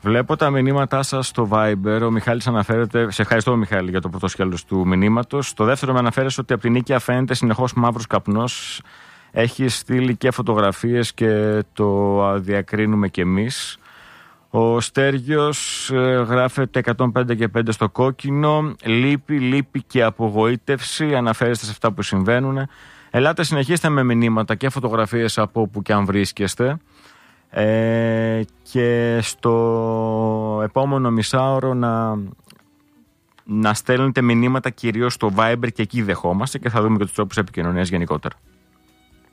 Βλέπω τα μηνύματά σας στο Viber. Ο Μιχάλης αναφέρεται. Σε ευχαριστώ, Μιχάλη, για το πρώτο σκέλος του μηνύματος. Το δεύτερο με αναφέρει ότι από την Νίκαια φαίνεται συνεχώς μαύρος καπνός. Έχει στείλει και φωτογραφίες και το διακρίνουμε κι εμείς. Ο Στέργιος γράφεται 105 και 5 στο κόκκινο. Λύπη και απογοήτευση. Αναφέρεστε σε αυτά που συμβαίνουν. Ελάτε, συνεχίστε με μηνύματα και φωτογραφίες από όπου και αν βρίσκεστε. Και στο επόμενο μισάωρο να στέλνετε μηνύματα κυρίως στο Viber, και εκεί δεχόμαστε, και θα δούμε και τους τρόπους επικοινωνίας γενικότερα.